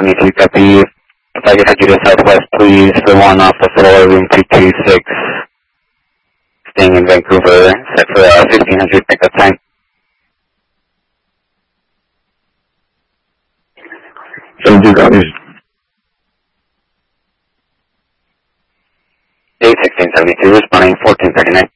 1672, copy. If I could head you to Southwest, please, for 1 off the floor, room 226, staying in Vancouver, set for 1500 pickup time. 72 copies. 1672, responding 1439.